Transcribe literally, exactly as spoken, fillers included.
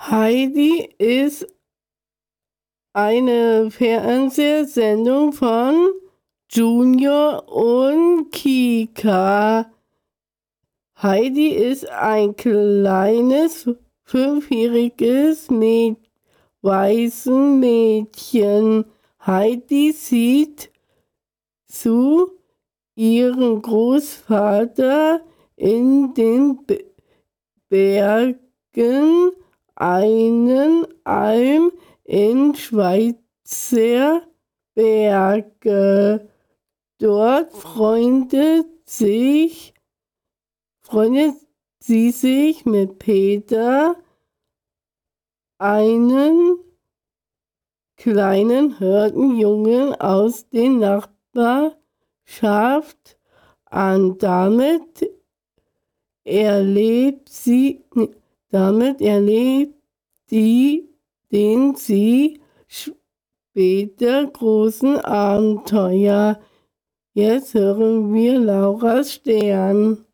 Heidi ist eine Fernsehsendung von Junior und Kika. Heidi ist ein kleines fünfjähriges Mäd weißes Mädchen. Heidi sieht zu ihrem Großvater in den B Bergen einen Alm in Schweizer Berge. Dort freundet sich, freundet sie sich mit Peter, einen kleinen Hirtenjungen aus der Nachbarschaft an. Damit erlebt sie, damit erlebt die, den sie später großen Abenteuer. Jetzt hören wir Laura Stern.